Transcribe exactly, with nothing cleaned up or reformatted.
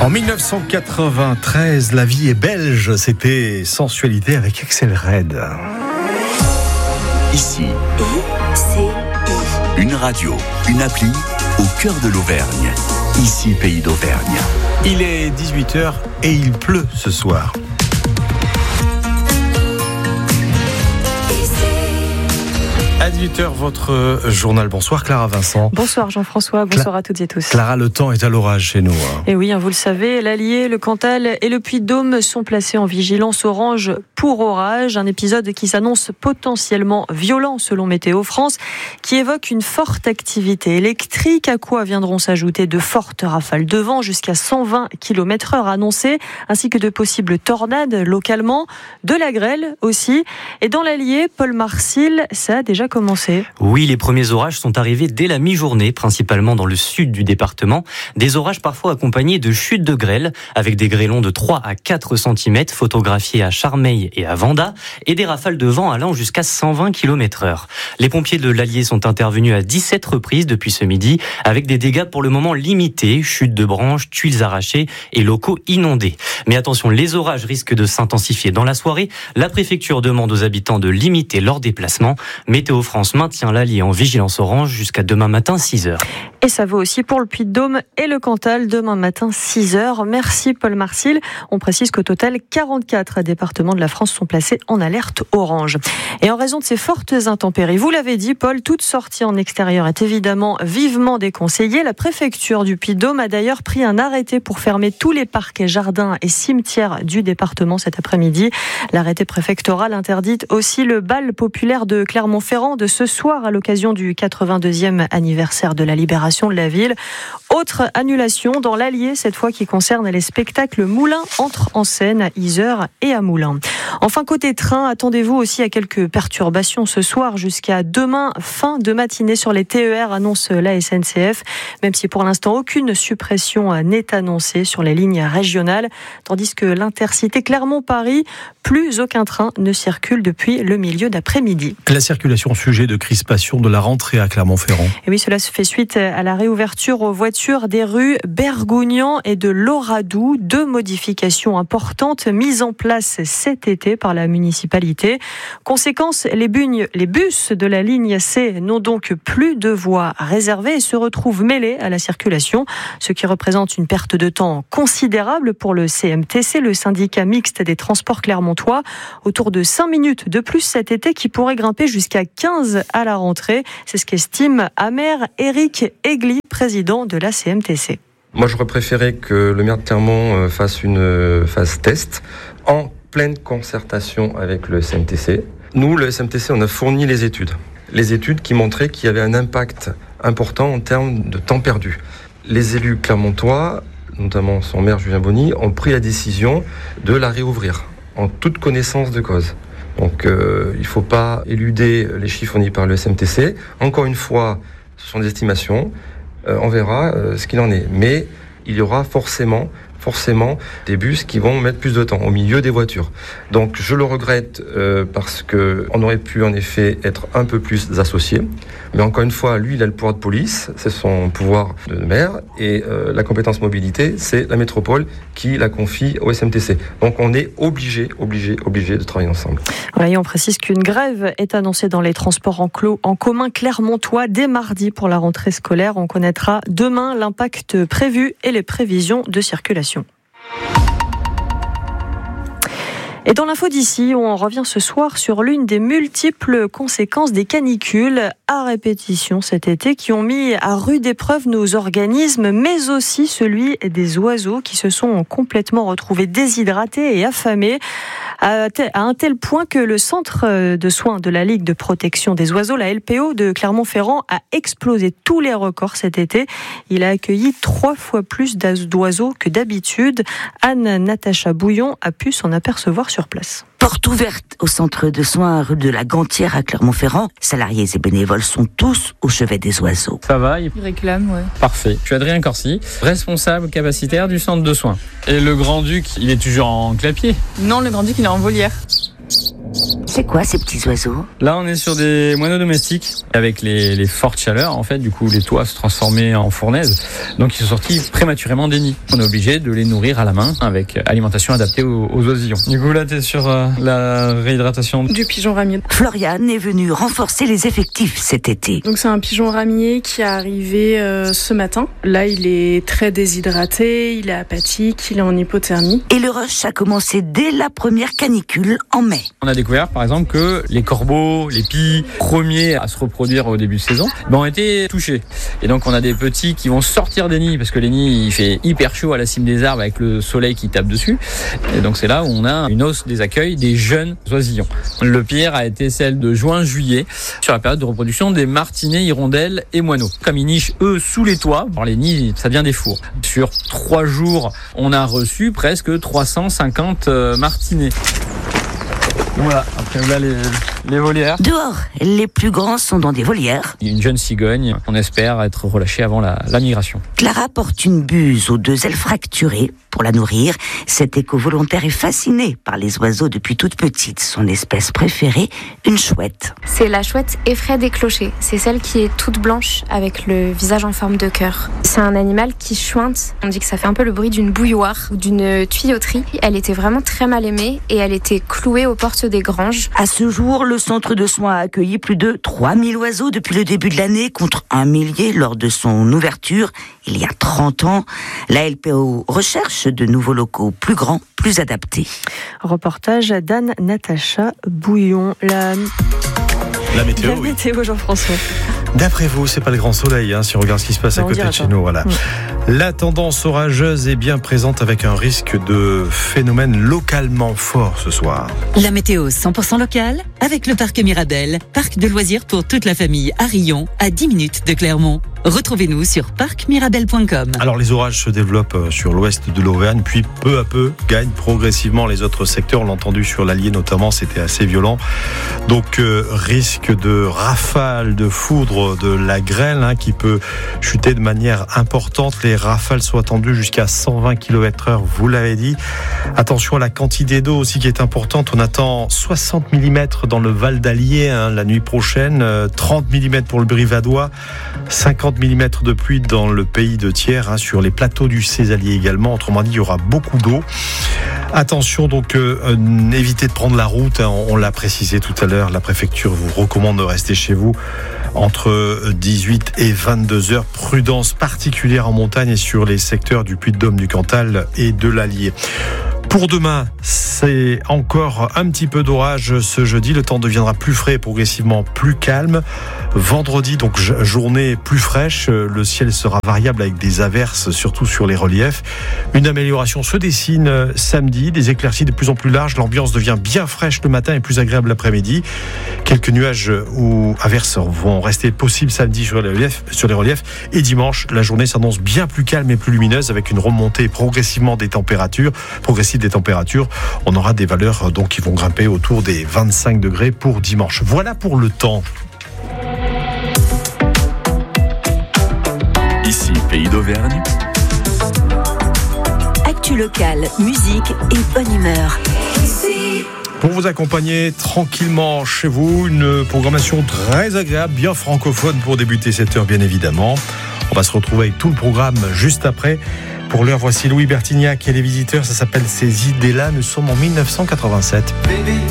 En dix-neuf cent quatre-vingt-treize, La vie est belge, c'était Sensualité avec Axel Red. Ici, I C I. une radio, une appli au cœur de l'Auvergne. Ici, Pays d'Auvergne. Il est dix-huit heures et il pleut ce soir. À dix-huit heures, votre journal. Bonsoir Clara Vincent. Bonsoir Jean-François, bonsoir Cla- à toutes et tous. Clara, le temps est à l'orage chez nous. Hein. Et oui, hein, vous le savez, l'Allier, le Cantal et le Puy-de-Dôme sont placés en vigilance orange pour orage. Un épisode qui s'annonce potentiellement violent selon Météo France, qui évoque une forte activité électrique, à quoi viendront s'ajouter de fortes rafales de vent jusqu'à cent vingt kilomètres heure annoncées, ainsi que de possibles tornades localement, de la grêle aussi. Et dans l'Allier, Paul Marcil, ça a déjà commencé. Oui, les premiers orages sont arrivés dès la mi-journée, principalement dans le sud du département. Des orages parfois accompagnés de chutes de grêle, avec des grêlons de trois à quatre centimètres photographiés à Charmeil et à Vendat, et des rafales de vent allant jusqu'à cent vingt kilomètres heure. Les pompiers de l'Allier sont intervenus à dix-sept reprises depuis ce midi, avec des dégâts pour le moment limités, chutes de branches, tuiles arrachées et locaux inondés. Mais attention, les orages risquent de s'intensifier dans la soirée. La préfecture demande aux habitants de limiter leurs déplacements. Météo France maintient l'Allier en vigilance orange jusqu'à demain matin six heures. Et ça vaut aussi pour le Puy-de-Dôme et le Cantal, demain matin six heures. Merci Paul Marcil. On précise qu'au total, quarante-quatre départements de la France sont placés en alerte orange. Et en raison de ces fortes intempéries, vous l'avez dit Paul, toute sortie en extérieur est évidemment vivement déconseillée. La préfecture du Puy-de-Dôme a d'ailleurs pris un arrêté pour fermer tous les parcs et jardins et cimetières du département cet après-midi. L'arrêté préfectoral interdit aussi le bal populaire de Clermont-Ferrand de ce soir à l'occasion du quatre-vingt-deuxième anniversaire de la libération de la ville. Autre annulation dans l'Allier, cette fois qui concerne les spectacles Moulins entrent en scène à Yzeure et à Moulins. Enfin, côté train, attendez-vous aussi à quelques perturbations ce soir jusqu'à demain, fin de matinée sur les T E R, annonce la S N C F, même si pour l'instant aucune suppression n'est annoncée sur les lignes régionales, tandis que l'Intercité Clermont-Paris, plus aucun train ne circule depuis le milieu d'après-midi. La circulation sujet de crispation de la rentrée à Clermont-Ferrand. Et oui, cela se fait suite à la réouverture aux voitures des rues Bergougnan et de Loradou. Deux modifications importantes mises en place cet été par la municipalité. Conséquence, les, bugnes, les bus de la ligne C n'ont donc plus de voies réservées et se retrouvent mêlés à la circulation, ce qui représente une perte de temps considérable pour le C M T C, le syndicat mixte des transports clermontois. Autour de cinq minutes de plus cet été qui pourrait grimper jusqu'à quinze à la rentrée. C'est ce qu'estime Amer Éric Egli, président de la C M T C. Moi, j'aurais préféré que le maire de Clermont fasse une phase test en pleine concertation avec le C M T C. Nous, le C M T C, on a fourni les études. Les études qui montraient qu'il y avait un impact important en termes de temps perdu. Les élus clermontois, notamment son maire Julien Bonny, ont pris la décision de la réouvrir en toute connaissance de cause. Donc euh, il ne faut pas éluder les chiffres fournis par le C M T C. Encore une fois, ce sont des estimations. Euh, on verra euh, ce qu'il en est. Mais il y aura forcément, forcément des bus qui vont mettre plus de temps au milieu des voitures. Donc je le regrette euh, parce qu'on aurait pu en effet être un peu plus associés. Mais encore une fois, lui, il a le pouvoir de police, c'est son pouvoir de maire. Et euh, la compétence mobilité, c'est la métropole qui la confie au S M T C. Donc on est obligé, obligé, obligé de travailler ensemble. Voilà, et on précise qu'une grève est annoncée dans les transports en, clos, en commun clermontois dès mardi pour la rentrée scolaire. On connaîtra demain l'impact prévu et les prévisions de circulation. Et dans l'info d'ici, on revient ce soir sur l'une des multiples conséquences des canicules à répétition cet été qui ont mis à rude épreuve nos organismes, mais aussi celui des oiseaux qui se sont complètement retrouvés déshydratés et affamés, à un tel point que le centre de soins de la Ligue de protection des oiseaux, la L P O de Clermont-Ferrand, a explosé tous les records cet été. Il a accueilli trois fois plus d'oiseaux que d'habitude. Anne-Natacha Bouillon a pu s'en apercevoir sur place. Porte ouverte au centre de soins rue de la Gantière à Clermont-Ferrand. Salariés et bénévoles sont tous au chevet des oiseaux. Ça va, il réclame, ouais. Parfait. Je suis Adrien Corsi, responsable capacitaire du centre de soins. Et le Grand-Duc, il est toujours en clapier? Non, le Grand-Duc, il est en volière. C'est quoi ces petits oiseaux ? Là, on est sur des moineaux domestiques. Avec les, les fortes chaleurs, en fait, du coup, les toits se transformaient en fournaises. Donc, ils sont sortis prématurément des nids. On est obligé de les nourrir à la main avec alimentation adaptée aux, aux oisillons. Du coup, là, t'es sur euh, la réhydratation du pigeon ramier. Floriane est venue renforcer les effectifs cet été. Donc, c'est un pigeon ramier qui est arrivé euh, ce matin. Là, il est très déshydraté, il est apathique, il est en hypothermie. Et le rush a commencé dès la première canicule en mai. On a découvert, par exemple, que les corbeaux, les pies, premiers à se reproduire au début de saison, ben, ont été touchés. Et donc, on a des petits qui vont sortir des nids, parce que les nids, il fait hyper chaud à la cime des arbres avec le soleil qui tape dessus. Et donc, c'est là où on a une hausse des accueils des jeunes oisillons. Le pire a été celle de juin-juillet, sur la période de reproduction des martinets, hirondelles et moineaux. Comme ils nichent, eux, sous les toits, alors les nids, ça devient des fours. Sur trois jours, on a reçu presque trois cent cinquante euh, martinets. Voilà, après là les, les volières. Dehors, les plus grands sont dans des volières. Une jeune cigogne, on espère être relâchée avant la, la migration. Clara porte une buse aux deux ailes fracturées pour la nourrir. Cette éco-volontaire est fascinée par les oiseaux depuis toute petite. Son espèce préférée, une chouette. C'est la chouette effraie des clochers. C'est celle qui est toute blanche avec le visage en forme de cœur. C'est un animal qui chointe. On dit que ça fait un peu le bruit d'une bouilloire ou d'une tuyauterie. Elle était vraiment très mal aimée et elle était clouée aux portes des granges. À ce jour, le centre de soins a accueilli plus de trois mille oiseaux depuis le début de l'année, contre un millier lors de son ouverture il y a trente ans. La L P O recherche de nouveaux locaux plus grands, plus adaptés. Reportage d'Anne-Natacha Bouillon. La... La météo, La oui. météo, Jean-François. D'après vous, c'est pas le grand soleil, hein, si on regarde ce qui se passe Non, à côté de chez nous. Voilà. Mmh. La tendance orageuse est bien présente avec un risque de phénomène localement fort ce soir. La météo cent pour cent locale avec le parc Mirabel, parc de loisirs pour toute la famille à Rion, à dix minutes de Clermont. Retrouvez-nous sur parc mirabel point com. Alors les orages se développent sur l'ouest de l'Auvergne, puis peu à peu gagnent progressivement les autres secteurs. On l'a entendu sur l'Allier notamment, c'était assez violent. Donc euh, risque de rafales, de foudre, de la grêle hein, qui peut chuter de manière importante. Les rafales sont attendues jusqu'à cent vingt kilomètres heure, vous l'avez dit. Attention à la quantité d'eau aussi qui est importante. On attend soixante millimètres dans le Val d'Allier hein, la nuit prochaine, euh, trente millimètres pour le Brivadois, cinquante millimètres de pluie dans le pays de Thiers, hein, sur les plateaux du Césalier également. Autrement dit, il y aura beaucoup d'eau. Attention donc, euh, euh, évitez de prendre la route. Hein, on, on l'a précisé tout à l'heure, la préfecture vous recommande de rester chez vous entre dix-huit et vingt-deux heures. Prudence particulière en montagne et sur les secteurs du Puy-de-Dôme, du Cantal et de l'Allier. Pour demain, c'est encore un petit peu d'orage ce jeudi. Le temps deviendra plus frais et progressivement plus calme. Vendredi, donc journée plus fraîche. Le ciel sera variable avec des averses, surtout sur les reliefs. Une amélioration se dessine samedi. Des éclaircies de plus en plus larges. L'ambiance devient bien fraîche le matin et plus agréable l'après-midi. Quelques nuages ou averses vont rester possibles samedi sur les reliefs. Sur les reliefs. Et dimanche, la journée s'annonce bien plus calme et plus lumineuse avec une remontée progressivement des températures. Progressive des températures. On aura des valeurs donc qui vont grimper autour des vingt-cinq degrés pour dimanche. Voilà pour le temps. Ici, Pays d'Auvergne. Actu locale, musique et bonne humeur. Pour vous accompagner tranquillement chez vous, une programmation très agréable, bien francophone pour débuter cette heure bien évidemment. On va se retrouver avec tout le programme juste après. Pour l'heure, voici Louis Bertignac et les visiteurs. Ça s'appelle Ces idées-là. Nous sommes en mille neuf cent quatre-vingt-sept. Baby.